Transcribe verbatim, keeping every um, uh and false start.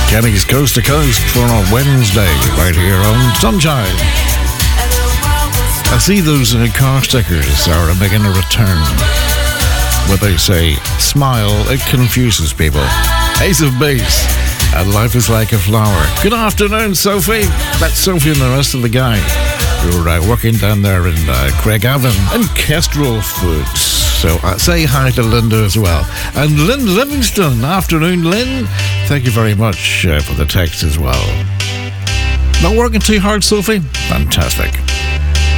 Kenny's Coast to Coast for a Wednesday, right here on Sunshine. I see those uh, car stickers are making a return. Where they say, smile, it confuses people. Ace of Base, and Life is Like a Flower. Good afternoon, Sophie. That's Sophie and the rest of the gang who are uh, working down there in uh, Craigavon and Kestrel Foods. So uh, say hi to Linda as well. And Lynn Livingston, afternoon, Lynn. Thank you very much uh, for the text as well. Not working too hard, Sophie? Fantastic.